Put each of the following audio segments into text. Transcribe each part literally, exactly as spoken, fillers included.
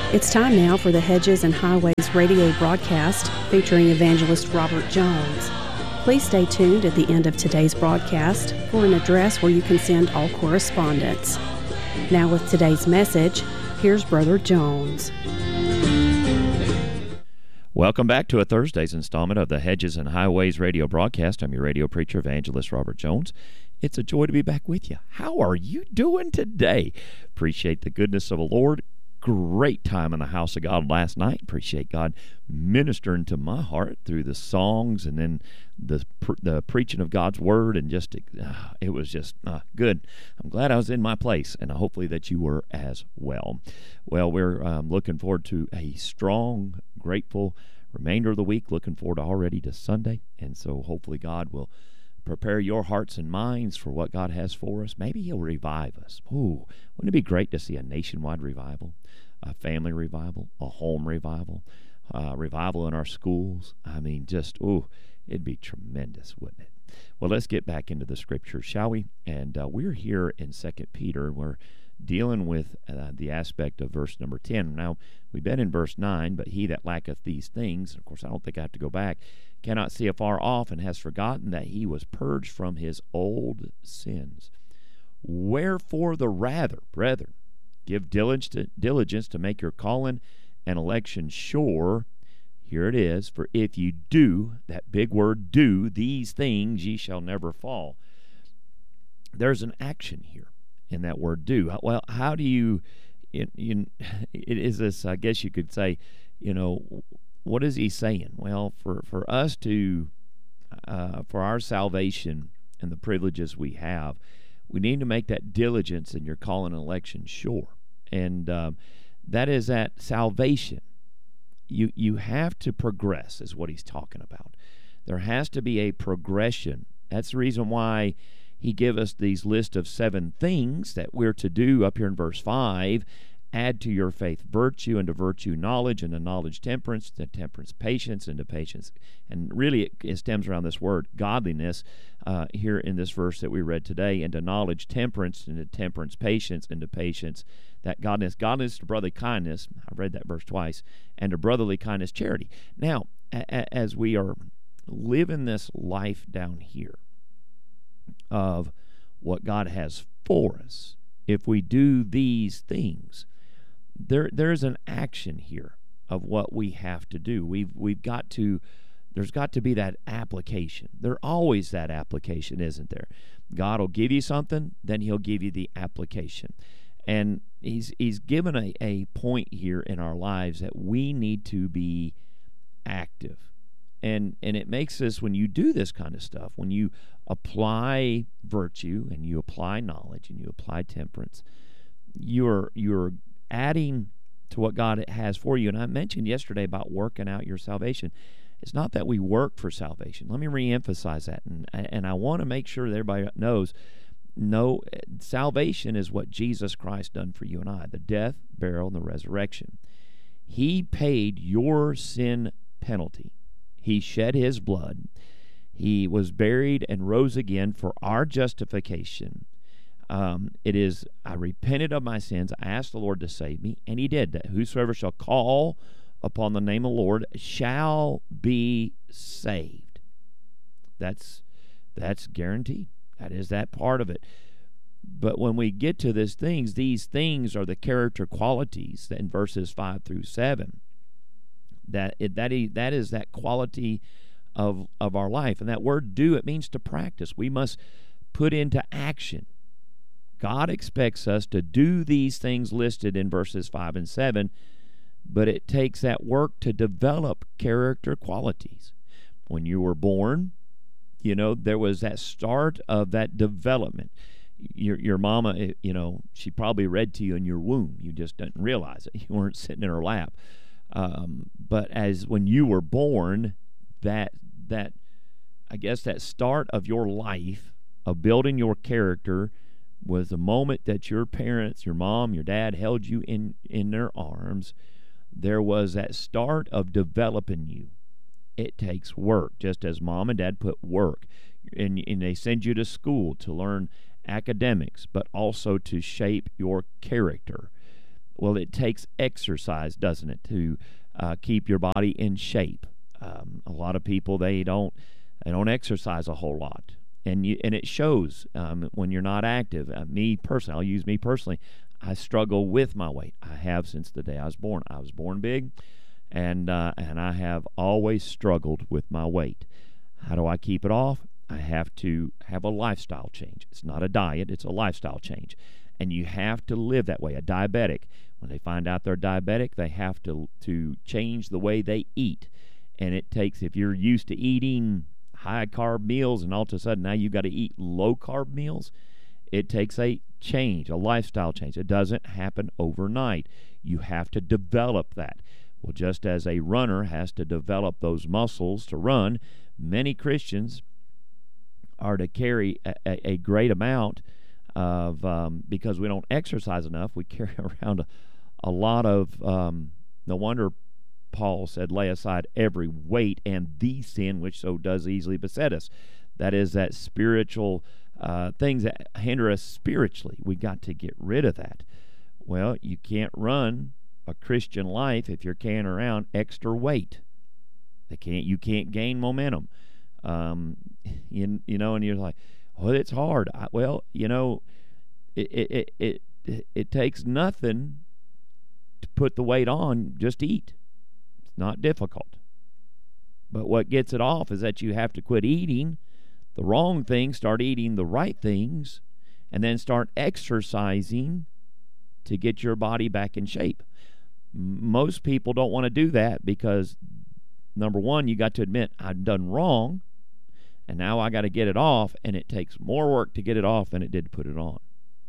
It's time now for the Hedges and Highways radio broadcast featuring evangelist Robert Jones. Please stay tuned at the end of today's broadcast for an address where you can send all correspondence. Now with today's message, here's Brother Jones. Welcome back to a Thursday's installment of the Hedges and Highways radio broadcast. I'm your radio preacher, evangelist Robert Jones. It's a joy to be back with you. How are you doing today? Appreciate the goodness of the Lord. Great time in the house of God last night. Appreciate God ministering to my heart through the songs and then the the preaching of God's word, and just uh, it was just uh, good. I'm glad I was in my place, and hopefully that you were as well. Well, we're um, looking forward to a strong, grateful remainder of the week. Looking forward already to Sunday, and so hopefully God will prepare your hearts and minds for what God has for us. Maybe He'll revive us. Ooh, wouldn't it be great to see a nationwide revival, a family revival, a home revival, uh, revival in our schools? I mean, just, ooh, it'd be tremendous, wouldn't it? Well, let's get back into the Scripture, shall we? And uh, we're here in Second Peter. We're dealing with uh, the aspect of verse number ten. Now, we've been in verse nine, but he that lacketh these things, of course, I don't think I have to go back, cannot see afar off, and has forgotten that he was purged from his old sins. Wherefore the rather, brethren, give diligence to make your calling and election sure. Here it is, for if you do, that big word do, these things, ye shall never fall. There's an action here in that word do. Well, how do you, it, you, it is this, I guess you could say, you know, what is he saying? Well, for, for us to, uh, for our salvation and the privileges we have, we need to make that diligence in your calling and election sure. And um, that is that salvation. You, you have to progress, is what he's talking about. There has to be a progression. That's the reason why he gave us these list of seven things that we're to do up here in verse five. Add to your faith virtue, and to virtue knowledge, and to knowledge temperance, to temperance patience, and to patience. And really it, it stems around this word godliness uh, here in this verse that we read today. And to knowledge temperance, and to temperance patience, and to patience that godliness. Godliness to brotherly kindness, I read that verse twice, and to brotherly kindness charity. Now, a- a- as we are living this life down here of what God has for us, if we do these things, There, there's an action here of what we have to do. We've, we've got to, there's got to be that application. There's always that application, isn't there? God will give you something, then He'll give you the application. And He's, he's given a, a point here in our lives that we need to be active. And, and it makes us, when you do this kind of stuff, when you apply virtue, and you apply knowledge, and you apply temperance, you're, you're, adding to what God has for you. And I mentioned yesterday about working out your salvation. It's not that we work for salvation. Let me reemphasize that. And, and I want to make sure that everybody knows, no, salvation is what Jesus Christ done for you and I, the death, burial, and the resurrection. He paid your sin penalty. He shed His blood. He was buried and rose again for our justification. Um, it is, I repented of my sins, I asked the Lord to save me, and He did that. Whosoever shall call upon the name of the Lord shall be saved. That's, that's guaranteed. That is that part of it. But when we get to these things, these things are the character qualities that in verses five through seven. That, it, that, is, that is that quality of, of our life. And that word do, it means to practice. We must put into action. God expects us to do these things listed in verses five and seven, but it takes that work to develop character qualities. When you were born, you know, there was that start of that development. Your your mama, you know, she probably read to you in your womb. You just didn't realize it. You weren't sitting in her lap. Um, but as when you were born, that that I guess that start of your life of building your character was the moment that your parents, your mom, your dad held you in, in their arms. There was that start of developing you. It takes work, just as mom and dad put work. And, and they send you to school to learn academics, but also to shape your character. Well, it takes exercise, doesn't it, to uh, keep your body in shape. Um, a lot of people, they don't they don't exercise a whole lot, and you and it shows um, when you're not active. Uh, me personally, I'll use me personally. I struggle with my weight. I have since the day I was born. I was born big, and uh, and I have always struggled with my weight. How do I keep it off? I have to have a lifestyle change. It's not a diet, it's a lifestyle change. And you have to live that way. A diabetic, when they find out they're diabetic, they have to to change the way they eat. And it takes, if you're used to eating high-carb meals and all of a sudden now you've got to eat low-carb meals, it takes a change, a lifestyle change. It doesn't happen overnight. You have to develop that. Well, just as a runner has to develop those muscles to run, many Christians are to carry a, a, a great amount of, um, because we don't exercise enough, we carry around a, a lot of, um, no wonder Paul said, lay aside every weight and the sin which so does easily beset us. That is, that spiritual uh, things that hinder us spiritually. We got to get rid of that. Well, you can't run a Christian life if you're carrying around extra weight. They can't. You can't gain momentum. Um, you, you know, and you're like, well, it's hard. I, well, you know, it it, it it it takes nothing to put the weight on. Just eat. It's not difficult. But what gets it off is that you have to quit eating the wrong things, start eating the right things, and then start exercising to get your body back in shape. Most people don't want to do that because, number one, you got to admit, I've done wrong, and now I got to get it off, and it takes more work to get it off than it did to put it on.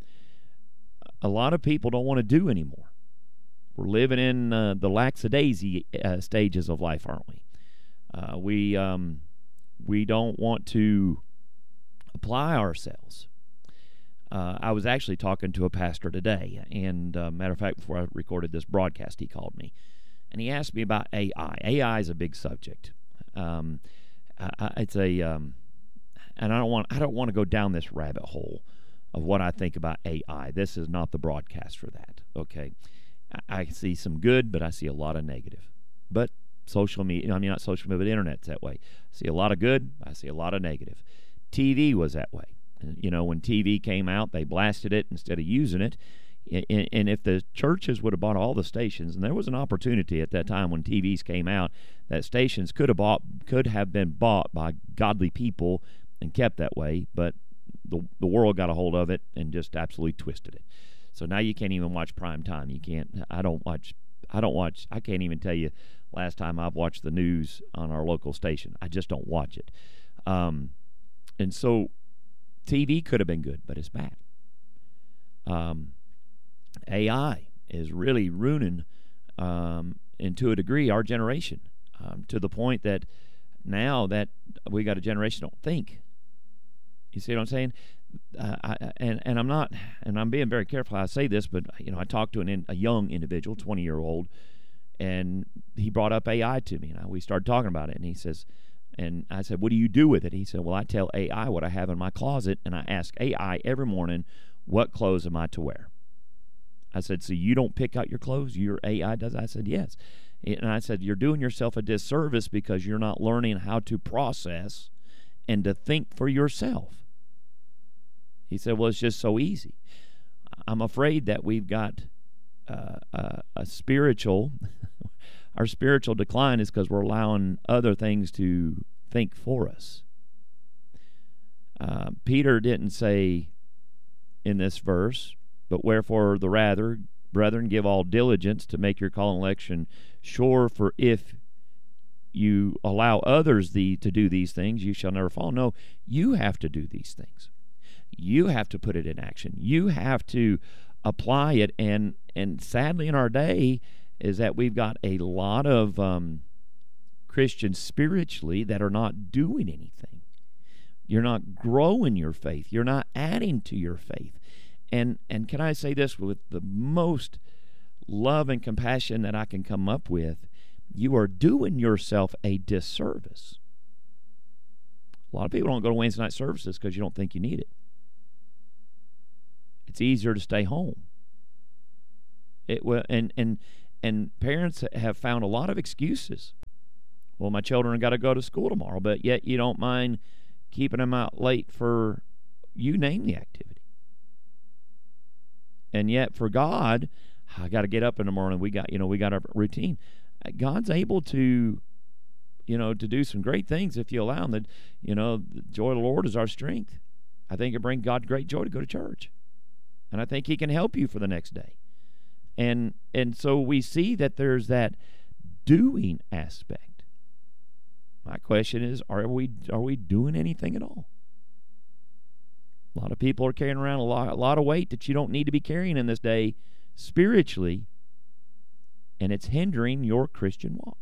A lot of people don't want to do anymore. We're living in uh, the lackadaisy uh, stages of life, aren't we? Uh, we um, we don't want to apply ourselves. Uh, I was actually talking to a pastor today, and uh, matter of fact, before I recorded this broadcast, he called me, and he asked me about A I. A I is a big subject. Um, I, it's a, um, and I don't want I don't want to go down this rabbit hole of what I think about A I. This is not the broadcast for that. Okay, I, I see some good, but I see a lot of negative. But social media, I mean not social media, but the internet's that way. I see a lot of good. I see a lot of negative. T V was that way. You know, when T V came out, they blasted it instead of using it. And if the churches would have bought all the stations, and there was an opportunity at that time when T Vs came out, that stations could have bought, could have been bought by godly people and kept that way, but the the world got a hold of it and just absolutely twisted it. So now you can't even watch prime time. You can't. I don't watch. I don't watch. I can't even tell you last time I've watched the news on our local station. I just don't watch it. Um, and so T V could have been good, but it's bad. Um, A I is really ruining, um, and to a degree, our generation, um, to the point that now that we got a generation that don't think. You see what I'm saying? Uh, I, and and I'm not, and I'm being very careful how I say this, but you know, I talked to an, a young individual, twenty year old, and he brought up A I to me, and I, we started talking about it, and he says. And I said, what do you do with it? He said, well, I tell A I what I have in my closet, and I ask A I every morning, what clothes am I to wear? I said, so you don't pick out your clothes? Your A I does? I said, yes. And I said, you're doing yourself a disservice because you're not learning how to process and to think for yourself. He said, well, it's just so easy. I'm afraid that we've got uh, a, a spiritual... Our spiritual decline is because we're allowing other things to think for us. Uh, Peter didn't say in this verse, but wherefore the rather, brethren, give all diligence to make your call and election sure, for if you allow others the, to do these things, you shall never fall. No, you have to do these things. You have to put it in action. You have to apply it, and and sadly in our day, is that we've got a lot of um, Christians spiritually that are not doing anything. You're not growing your faith. You're not adding to your faith. And and can I say this with the most love and compassion that I can come up with? You are doing yourself a disservice. A lot of people don't go to Wednesday night services because you don't think you need it. It's easier to stay home. It well, and and and parents have found a lot of excuses. Well, my children got to go to school tomorrow, but yet you don't mind keeping them out late for, you name the activity. And yet for God, I got to get up in the morning. We got, you know, we got our routine. God's able to, you know, to do some great things if you allow him. That, you know, the joy of the Lord is our strength. I think it brings God great joy to go to church. And I think he can help you for the next day. And and so we see that there's that doing aspect. My question is, are we are we doing anything at all? A lot of people are carrying around a lot, a lot of weight that you don't need to be carrying in this day spiritually, and it's hindering your Christian walk.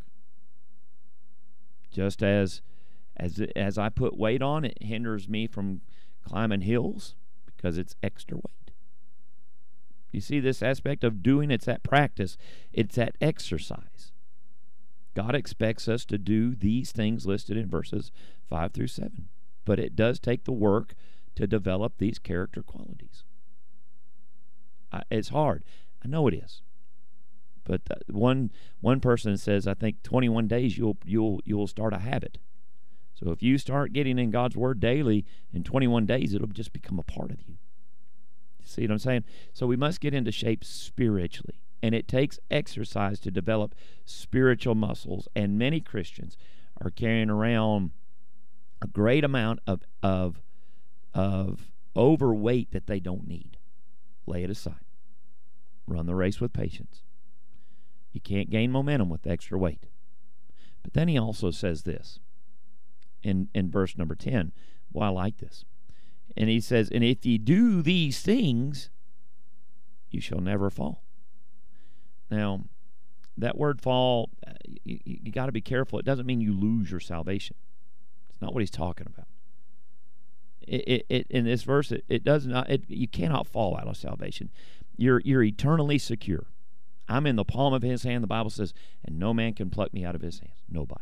Just as as as I put weight on, it hinders me from climbing hills because it's extra weight. You see this aspect of doing, it's that practice, it's that exercise. God expects us to do these things listed in verses five through seven. But it does take the work to develop these character qualities. I, it's hard. I know it is. But uh, one one person says, I think twenty-one days you'll you'll you'll start a habit. So if you start getting in God's Word daily, in twenty-one days it'll just become a part of you. See what I'm saying? So we must get into shape spiritually. And it takes exercise to develop spiritual muscles. And many Christians are carrying around a great amount of of of overweight that they don't need. Lay it aside. Run the race with patience. You can't gain momentum with extra weight. But then he also says this in, in verse number ten. Boy, I like this. And he says, and if ye do these things, you shall never fall. Now, that word fall, you, you got to be careful. It doesn't mean you lose your salvation. It's not what he's talking about. It, it, it in this verse, it, it does not. It, you cannot fall out of salvation. You're you're eternally secure. I'm in the palm of his hand. The Bible says, and no man can pluck me out of his hands. Nobody.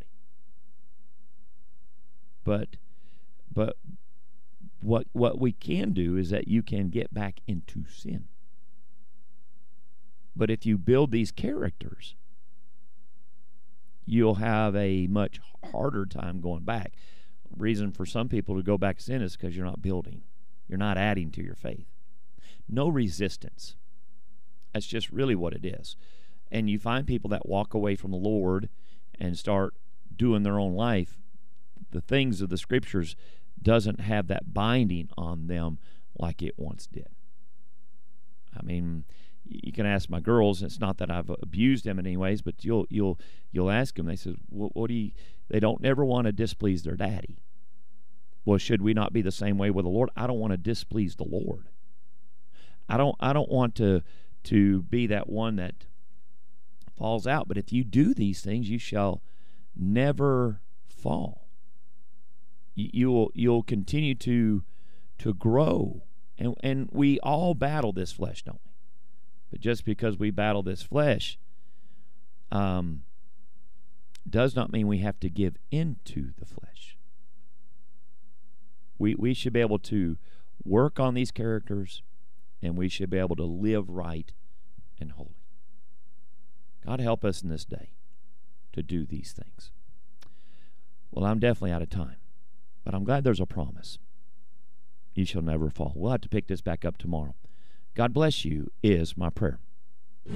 But but what what we can do is that you can get back into sin. But if you build these characters, you'll have a much harder time going back. Reason for some people to go back to sin is because you're not building. You're not adding to your faith. No resistance. That's just really what it is. And you find people that walk away from the Lord and start doing their own life. The things of the Scriptures doesn't have that binding on them like it once did. I mean, you can ask my girls. It's not that I've abused them in any ways, but you'll you'll you'll ask them. They say, "What, what do you?" They don't never want to displease their daddy. Well, should we not be the same way with the Lord? I don't want to displease the Lord. I don't I don't want to to be that one that falls out. But if you do these things, you shall never fall. You, you'll you'll continue to to grow, and and we all battle this flesh, don't we? But just because we battle this flesh um, does not mean we have to give into the flesh. We we should be able to work on these characters, and we should be able to live right and holy. God help us in this day to do these things. Well, I'm definitely out of time, but I'm glad there's a promise. You shall never fall. We'll have to pick this back up tomorrow. God bless you is my prayer.